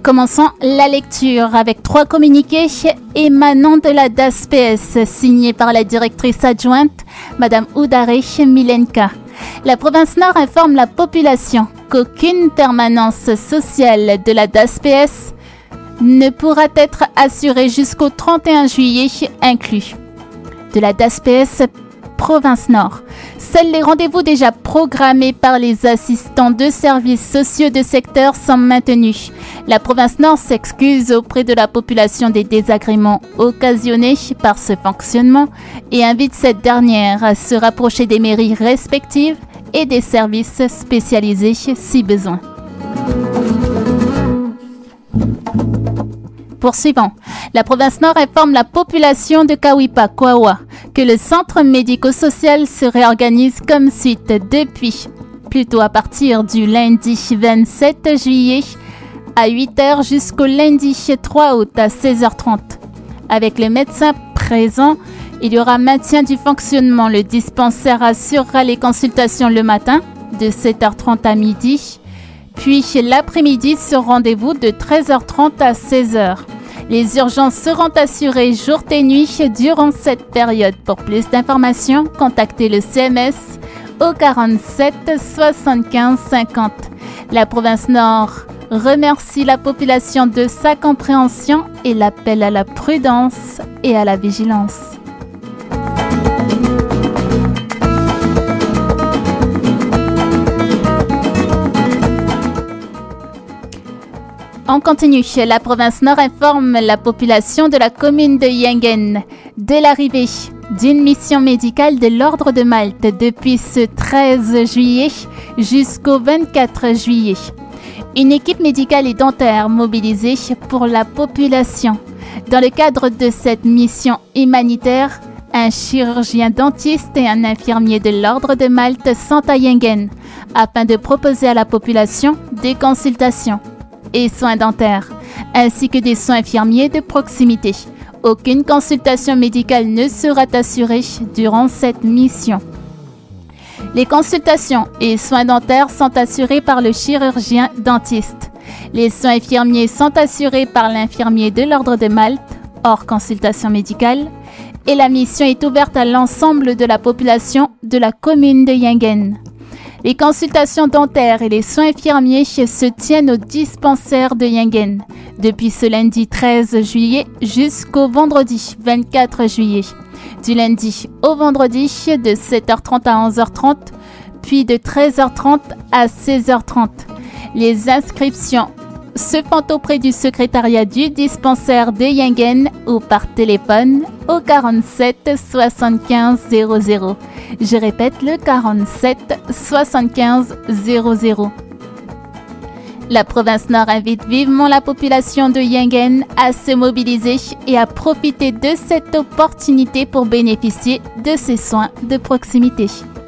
Commençons la lecture avec 3 communiqués émanant de la DASPS signés par la directrice adjointe, Madame Oudare Milenka. La province Nord informe la population qu'aucune permanence sociale de la DASPS ne pourra être assurée jusqu'au 31 juillet inclus. De la DASPS Province Nord. Seuls les rendez-vous déjà programmés par les assistants de services sociaux de secteur sont maintenus. La Province Nord s'excuse auprès de la population des désagréments occasionnés par ce fonctionnement et invite cette dernière à se rapprocher des mairies respectives et des services spécialisés si besoin. Poursuivons. La province Nord informe la population de Kawipa, Kwawa, que le centre médico-social se réorganise comme suite plutôt à partir du lundi 27 juillet à 8h jusqu'au lundi 3 août à 16h30. Avec les médecins présents, il y aura maintien du fonctionnement. Le dispensaire assurera les consultations le matin de 7h30 à midi, puis l'après-midi sur rendez-vous de 13h30 à 16h. Les urgences seront assurées jour et nuit durant cette période. Pour plus d'informations, contactez le CMS au 47 75 50. La province Nord remercie la population de sa compréhension et l'appelle à la prudence et à la vigilance. On continue. La province Nord informe la population de la commune de Yengen de l'arrivée d'une mission médicale de l'Ordre de Malte depuis ce 13 juillet jusqu'au 24 juillet. Une équipe médicale et dentaire mobilisée pour la population. Dans le cadre de cette mission humanitaire, un chirurgien dentiste et un infirmier de l'Ordre de Malte sont à Yengen afin de proposer à la population des consultations et soins dentaires, ainsi que des soins infirmiers de proximité. Aucune consultation médicale ne sera assurée durant cette mission. Les consultations et soins dentaires sont assurés par le chirurgien dentiste. Les soins infirmiers sont assurés par l'infirmier de l'Ordre de Malte, hors consultation médicale, et la mission est ouverte à l'ensemble de la population de la commune de Yengen. Les consultations dentaires et les soins infirmiers se tiennent au dispensaire de Yengen depuis ce lundi 13 juillet jusqu'au vendredi 24 juillet. Du lundi au vendredi de 7h30 à 11h30, puis de 13h30 à 16h30. Les inscriptions se font auprès du secrétariat du dispensaire de Yengen ou par téléphone au 47 75 00. Je répète, le 47 75 00. La province Nord invite vivement la population de Yengen à se mobiliser et à profiter de cette opportunité pour bénéficier de ces soins de proximité.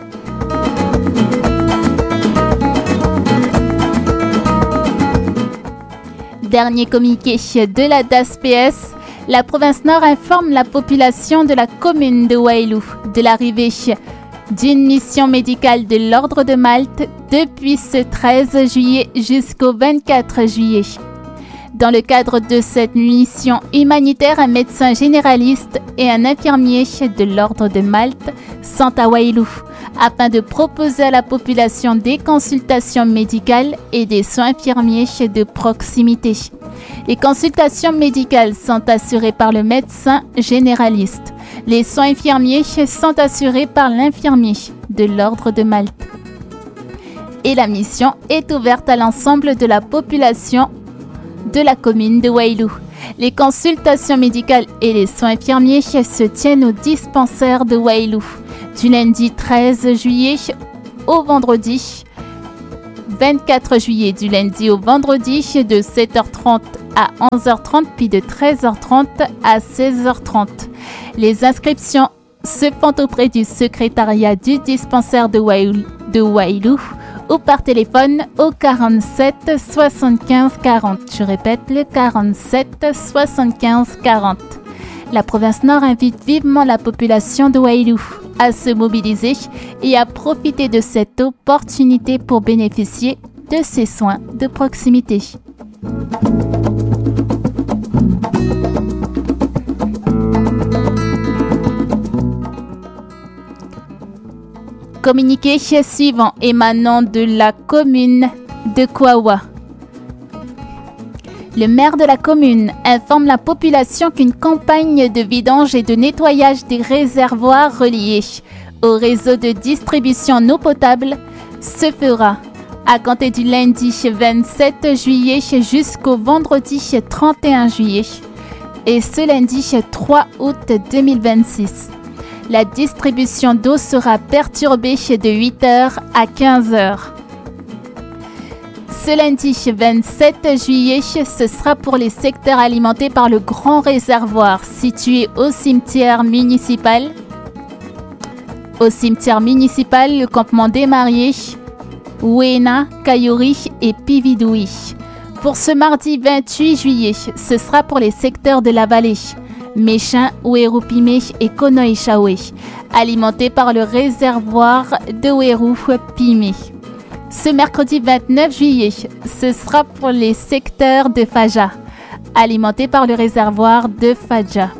Dernier communiqué de la DASPS, la province Nord informe la population de la commune de Wailou de l'arrivée d'une mission médicale de l'Ordre de Malte depuis ce 13 juillet jusqu'au 24 juillet. Dans le cadre de cette mission humanitaire, un médecin généraliste et un infirmier de l'Ordre de Malte sont à Wailou afin de proposer à la population des consultations médicales et des soins infirmiers de proximité. Les consultations médicales sont assurées par le médecin généraliste. Les soins infirmiers sont assurés par l'infirmier de l'Ordre de Malte. Et la mission est ouverte à l'ensemble de la population de la commune de Wailou. Les consultations médicales et les soins infirmiers se tiennent au dispensaire de Wailou du lundi 13 juillet au vendredi 24 juillet, du lundi au vendredi de 7h30 à 11h30 puis de 13h30 à 16h30. Les inscriptions se font auprès du secrétariat du dispensaire de Wailou ou par téléphone au 47 75 40. Je répète, le 47 75 40. La province Nord invite vivement la population de Wailou à se mobiliser et à profiter de cette opportunité pour bénéficier de ces soins de proximité. Communiqué suivant émanant de la commune de Kouawa. Le maire de la commune informe la population qu'une campagne de vidange et de nettoyage des réservoirs reliés au réseau de distribution en eau potable se fera à compter du lundi 27 juillet jusqu'au vendredi 31 juillet et ce lundi 3 août 2026. La distribution d'eau sera perturbée de 8h à 15h. Ce lundi 27 juillet, ce sera pour les secteurs alimentés par le grand réservoir situé au cimetière municipal. Au cimetière municipal, le campement des mariés, Ouena, Kayuri et Pividoui. Pour ce mardi 28 juillet, ce sera pour les secteurs de la vallée, Méchin, Ouérou-Pimé et Konoïchaoué, alimentés par le réservoir de Ouérou-Pimé. Ce mercredi 29 juillet, ce sera pour les secteurs de Faja, alimentés par le réservoir de Faja.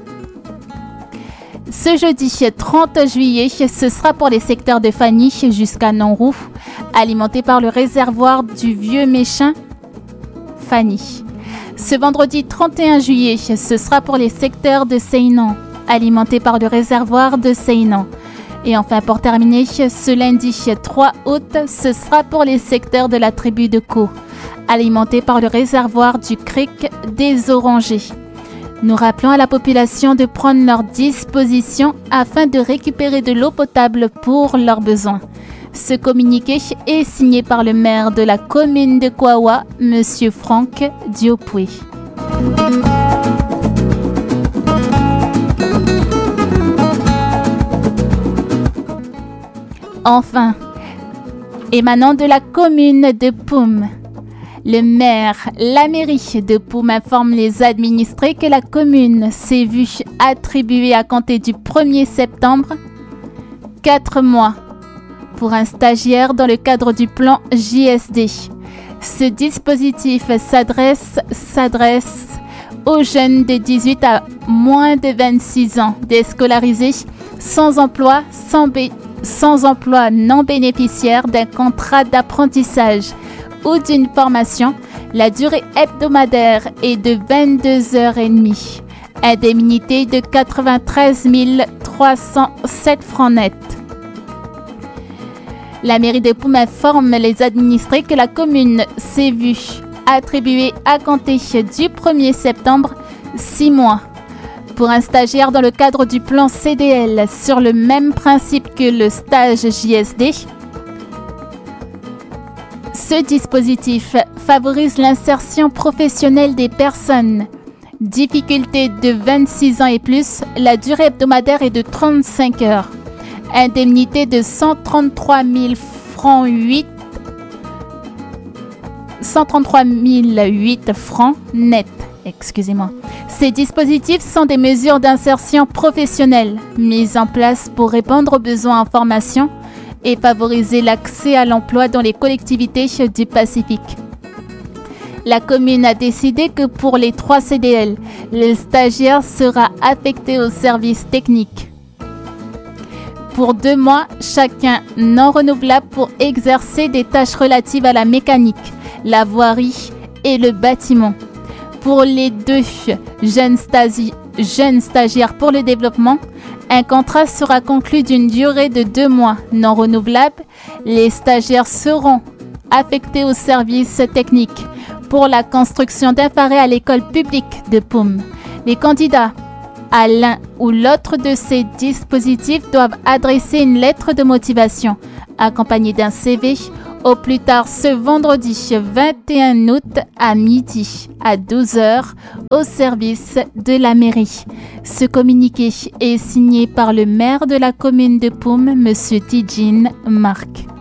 Ce jeudi 30 juillet, ce sera pour les secteurs de Fani jusqu'à Nanrou, alimentés par le réservoir du Vieux Méchin, Fani. Ce vendredi 31 juillet, ce sera pour les secteurs de Seynan, alimentés par le réservoir de Seynan. Et enfin, pour terminer, ce lundi 3 août, ce sera pour les secteurs de la tribu de Ko, alimentés par le réservoir du Cric des Orangers. Nous rappelons à la population de prendre leurs dispositions afin de récupérer de l'eau potable pour leurs besoins. Ce communiqué est signé par le maire de la commune de Kouawa, M. Franck Diopoué. Enfin, émanant de la commune de Poum, le maire, la mairie de Poum informe les administrés que la commune s'est vue attribuer à compter du 1er septembre 4 mois pour un stagiaire dans le cadre du plan JSD. Ce dispositif s'adresse aux jeunes de 18 à moins de 26 ans déscolarisés sans emploi non bénéficiaires d'un contrat d'apprentissage ou d'une formation. La durée hebdomadaire est de 22h30. Indemnité de 93 307 francs nets. La mairie de Poum informe les administrés que la commune s'est vue attribuer à compter du 1er septembre 6 mois pour un stagiaire dans le cadre du plan CDL sur le même principe que le stage JSD. Ce dispositif favorise l'insertion professionnelle des personnes. Difficulté de 26 ans et plus, la durée hebdomadaire est de 35 heures. Indemnité de 133 008 francs nets. Excusez-moi. Ces dispositifs sont des mesures d'insertion professionnelle mises en place pour répondre aux besoins en formation et favoriser l'accès à l'emploi dans les collectivités du Pacifique. La commune a décidé que pour les 3 CDL, le stagiaire sera affecté au service technique pour 2 mois chacun non renouvelables pour exercer des tâches relatives à la mécanique, la voirie et le bâtiment. Pour les 2 jeunes stagiaires pour le développement, un contrat sera conclu d'une durée de 2 mois non renouvelable. Les stagiaires seront affectés au service technique pour la construction d'un phare à l'école publique de Poum. Les candidats à l'un ou l'autre de ces dispositifs doivent adresser une lettre de motivation accompagnée d'un CV au plus tard ce vendredi 21 août à midi à 12h au service de la mairie. Ce communiqué est signé par le maire de la commune de Poum, M. Tidjine Marc.